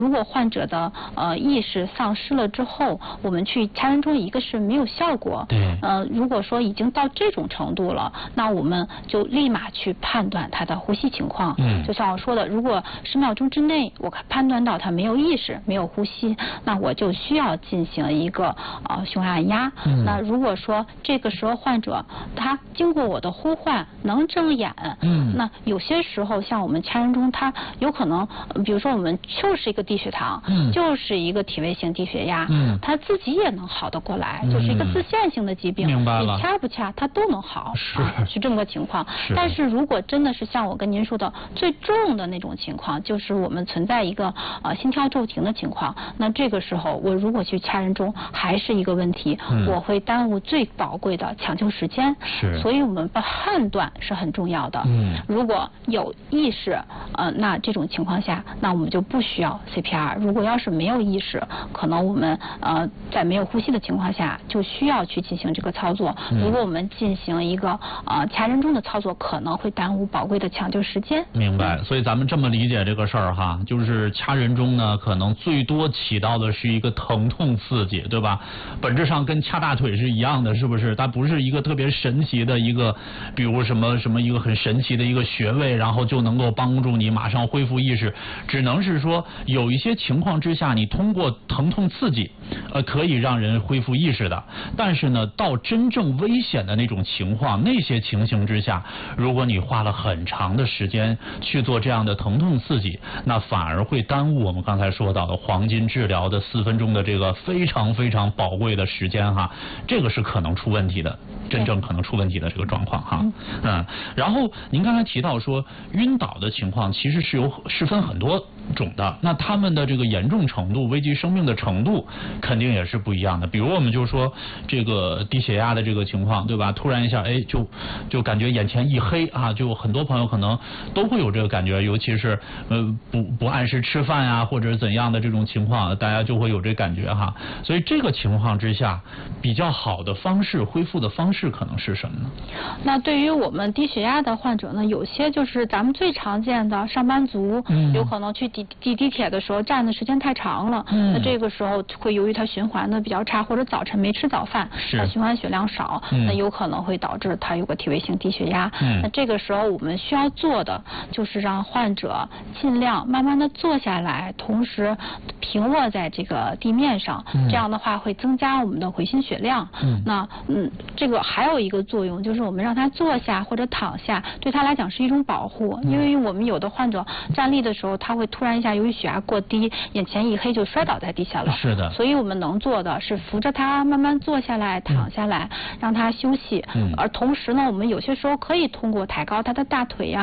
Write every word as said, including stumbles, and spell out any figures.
如果患者的呃意识丧失了之后，我们去掐人中，一个是没有效果。 对。 呃，如果说已经到这种程度了，那我们就立马去判断他的呼吸情况。 嗯。 就像我说的，如果十秒钟之内我判断到他没有意识、没有呼吸，那我就需要进行一个呃胸按压。 嗯。 那如果说这个时候患者他经过我的呼唤能睁眼， 嗯。 那有些时候像我们掐人中，他有可能，比如说我们就是一个低血糖。 嗯。 就是一个体位性低血压， 嗯， 他自己也能好得过来， 嗯、 就是一个自限性的疾病， 明白了， 你掐不掐他都能好， 是、 啊、是这么个情况。 是但是如果真的是像我跟您说的最重的那种情况，就是我们存在一个呃心跳骤停的情况，那这个时候我如果去掐人中还是一个问题， 嗯、 我会耽误最宝贵的抢救时间。 是， 所以我们判断是很重要的。 嗯， 如果有意识，呃，那这种情况下，那我们就不需要 C P R。如果要是没有意识，可能我们呃在没有呼吸的情况下，就需要去进行这个操作。 嗯、 如果我们进行一个呃掐人中的操作，可能会耽误宝贵的抢救时间。 明白。所以咱们这么理解这个事儿哈，就是掐人中呢，可能最多起到的是一个疼痛刺激，对吧？本质上跟掐大腿是一样的，是不是？它不是一个特别神奇的一个，比如什么什么一个很神奇的一个穴位，然后就能够帮助你马上恢复意识，只能是说有一些情况之下，你通过疼痛刺激，呃，可以让人恢复意识的。但是呢，到真正危险的那种情况，那些情形之下，如果你花了很长的时间去做这样的疼痛刺激，那反而会耽误我们刚才说到的黄金治疗的四分钟的这个非常非常宝贵的时间哈，这个是可能出问题的，真正可能出问题的这个状况哈。嗯，然后您刚才提到说晕倒的情况其实是有是分很多种的，那他们的这个严重程度、危及生命的程度肯定也是不一样的。比如我们就说这个低血压的这个情况，对吧？突然一下，哎，就就感觉眼前一黑啊，就很多朋友可能都会有这个感觉，尤其是呃不不按时吃饭呀、啊，或者怎样的这种情况，大家就会有这感觉哈。所以这个情况之下，比较好的方式恢复的方式可能是什么呢？ 那对于我们低血压的患者呢，有些就是咱们最常见的上班族，嗯、有可能去抵挤地铁的时候站的时间太长了，嗯、那这个时候会由于他循环的比较差，或者早晨没吃早饭，他循环血量少，嗯、那有可能会导致他有个体位性低血压。嗯、那这个时候我们需要做的就是让患者尽量慢慢的坐下来，同时平卧在这个地面上，嗯、这样的话会增加我们的回心血量。嗯、那嗯，这个还有一个作用就是我们让他坐下或者躺下，对他来讲是一种保护，嗯、因为我们有的患者站立的时候，他会突然一下由于血压过低，眼前一黑就摔倒在地下了。 是的。 所以我们能做的是扶着他慢慢坐下来、躺下来，嗯、让他休息。嗯。而同时呢，我们有些时候可以通过抬高他的大腿呀、啊。